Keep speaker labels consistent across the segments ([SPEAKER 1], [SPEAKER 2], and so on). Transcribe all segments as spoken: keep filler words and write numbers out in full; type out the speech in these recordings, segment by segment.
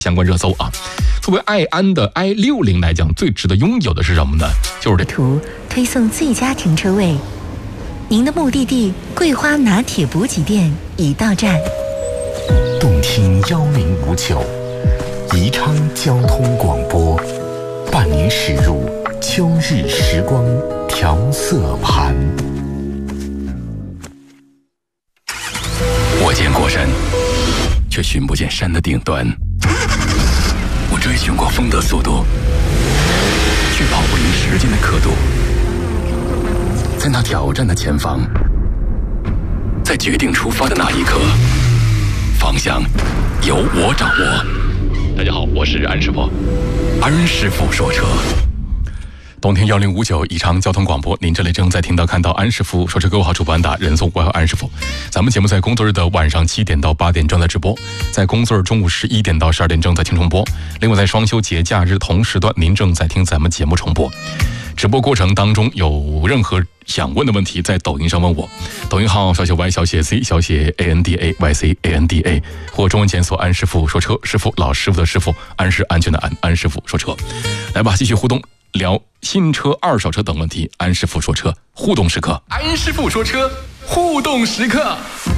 [SPEAKER 1] 相关热搜啊。作为爱安的 i 六零 来讲，最值得拥有的是什么呢？就是这
[SPEAKER 2] 图推送最佳停车位，您的目的地桂花拿铁补给店已到站。
[SPEAKER 3] 动听幺零五九，宜昌交通广播，伴您驶入秋日时光调色盘。
[SPEAKER 4] 我见过山，却寻不见山的顶端。我追寻过风的速度，却跑不赢时间的刻度。在那挑战的前方，在决定出发的那一刻，方向由我掌握。大家好，我是安师傅，安师傅说车。
[SPEAKER 1] 东听幺零五九宜昌交通广播，您这里正在听到看到安师傅说车，各位好，主播安达，人送我有安师傅。咱们节目在工作日的晚上七点到八点正在直播，在工作日中午十一点到十二点正在听重播。另外在双休节假日同时段，您正在听咱们节目重播。直播过程当中有任何想问的问题，在抖音上问我，抖音号小写 y 小写 c 小写 a n d a y c a n d a， 或中文检索安师傅说车，师傅老师傅的师傅，安是安全的安，安师傅说车。来吧，继续互动，聊新车、二手车等问题。安师傅说车互动时刻，安师傅说车互动时刻。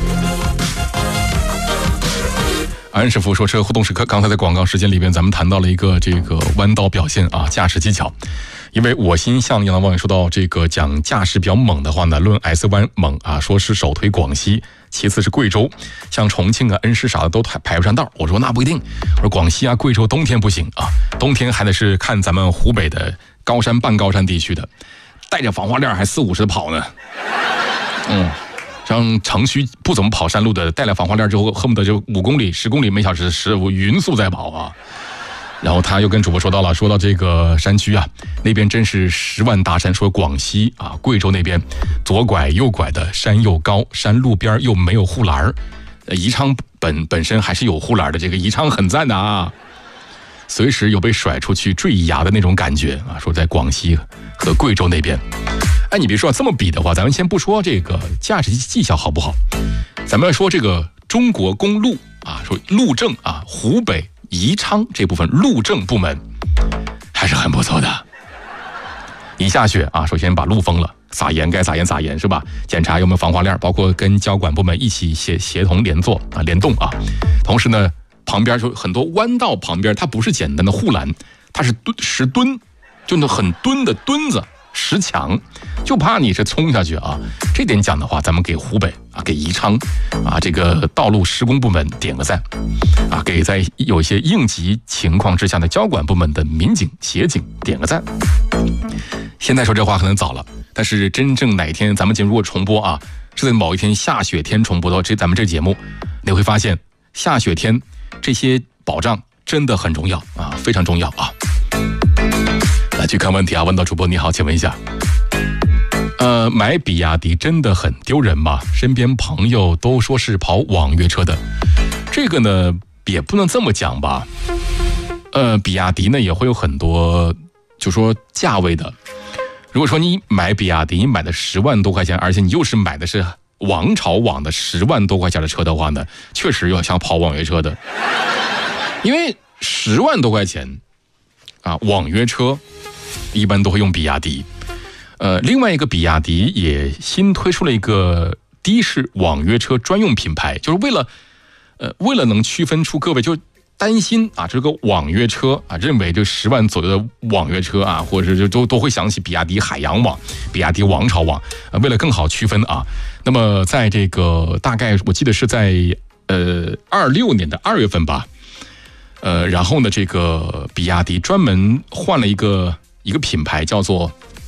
[SPEAKER 1] 安师傅说车互动时刻，刚才在广告时间里面，咱们谈到了一个这个弯道表现啊，驾驶技巧。因为我心向一样的网友说到这个讲驾驶比较猛的话呢，论 S 弯猛啊，说是首推广西，其次是贵州，像重庆啊、恩施啥的都排不上道。我说那不一定，我说广西啊、贵州冬天不行啊，冬天还得是看咱们湖北的高山半高山地区的，带着防滑链还四五十的跑呢。嗯，像城区不怎么跑山路的，带了防滑链之后，恨不得就五公里、十公里每小时十五匀速在跑啊。然后他又跟主播说到了，说到这个山区啊，那边真是十万大山，说广西啊、贵州那边左拐右拐的，山又高，山路边又没有护栏，宜昌本本身还是有护栏的，这个宜昌很赞的啊，随时有被甩出去坠崖的那种感觉啊。说在广西和贵州那边，哎，你别说这么比的话，咱们先不说这个驾驶技巧好不好，咱们要说这个中国公路啊，说路政啊，湖北宜昌这部分路政部门还是很不错的。一下雪啊，首先把路封了，撒盐该撒盐撒盐是吧？检查有没有防滑链，包括跟交管部门一起协协同联作啊联动啊。同时呢，旁边就很多弯道旁边，它不是简单的护栏，它是墩石墩，就那很墩的墩子。石墙，就怕你是冲下去啊！这点讲的话，咱们给湖北啊，给宜昌啊，这个道路施工部门点个赞啊，给在有一些应急情况之下的交管部门的民警、协警点个赞。现在说这话可能早了，但是真正哪天咱们节目如果重播啊，是在某一天下雪天重播到这咱们这节目，你会发现下雪天这些保障真的很重要啊，非常重要啊。来去看问题啊，问到主播你好，请问一下，呃，买比亚迪真的很丢人吗？身边朋友都说是跑网约车的，这个呢也不能这么讲吧。呃，比亚迪呢也会有很多，就说价位的。如果说你买比亚迪，你买的十万多块钱，而且你又是买的是王朝网的十万多块钱的车的话呢，确实要想跑网约车的，因为十万多块钱啊，网约车一般都会用比亚迪。呃，另外一个比亚迪也新推出了一个的士网约车专用品牌，就是为了呃为了能区分出各位就担心啊这个网约车啊，认为这十万左右的网约车啊，或者是就都都会想起比亚迪海洋网、比亚迪王朝网啊，为了更好区分啊，那么在这个大概我记得是在呃二六年的二月份吧。呃，然后呢，这个比亚迪专门换了一个一个品牌，叫做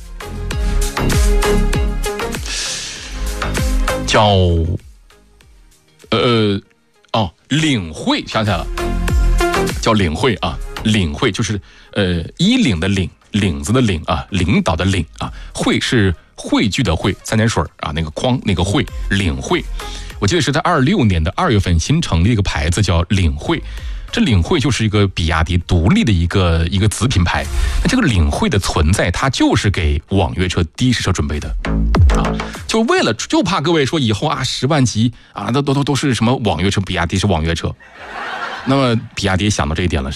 [SPEAKER 1] 叫呃哦领会，想起来了，叫领会啊，领会就是呃衣领的领，领子的领啊，领导的领啊，汇是汇聚的汇，三点水啊，那个框那个汇，领会。我记得是在二六年的二月份新成立一个牌子叫领会。这领会就是一个比亚迪独立的一个一个子品牌，那这个领会的存在，它就是给网约车、的士车准备的，啊，就为了就怕各位说以后啊十万级啊，都都都都是什么网约车，比亚迪是网约车， 那么比亚迪想到这一点了。